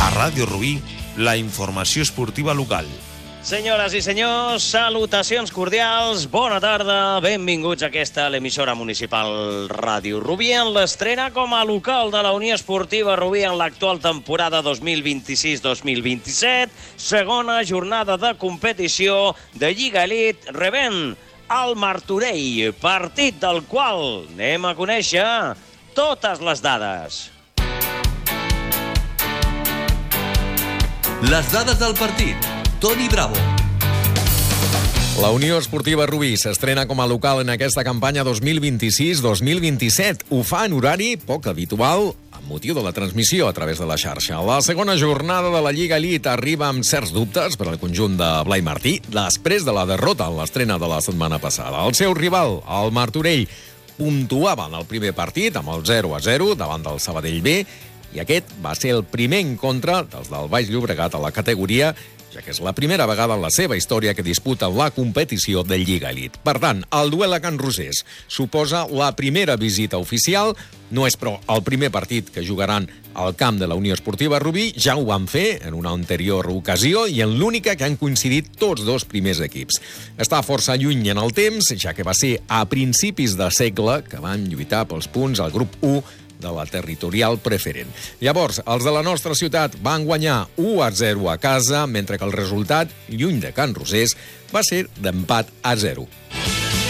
A Ràdio Rubí, la informació esportiva local. Senyores i senyors, salutacions cordials, bona tarda, benvinguts a l'emissora municipal Ràdio Rubí en l'estrena com a local de la Unió Esportiva Rubí en l'actual temporada 2026-2027, segona jornada de competició de Lliga Elite, rebent el Martorell, partit del qual anem a conèixer totes les dades. Les dades del partit. Toni Bravo. La Unió Esportiva Rubí s'estrena com a local en aquesta campanya 2026-2027. Ho fa en horari poc habitual amb motiu de la transmissió a través de la xarxa. La segona jornada de la Lliga Elite arriba amb certs dubtes per al conjunt de Blai Martí després de la derrota en l'estrena de la setmana passada. El seu rival, el Martorell, puntuava en el primer partit amb el 0-0 davant del Sabadell B i aquest va ser el primer encontre dels del Baix Llobregat a la categoria, ja que és la primera vegada en la seva història que disputen la competició de Lliga Elite. Per tant, el duel a Can Rosés suposa la primera visita oficial, no és però el primer partit que jugaran al camp de la Unió Esportiva Rubí, ja ho van fer en una anterior ocasió i en l'única que han coincidit tots dos primers equips. Està força lluny en el temps, ja que va ser a principis de segle que van lluitar pels punts al grup 1 de la territorial preferent. Llavors, els de la nostra ciutat van guanyar 1-0 a casa, mentre que el resultat, lluny de Can Rosés, va ser d'empat a 0.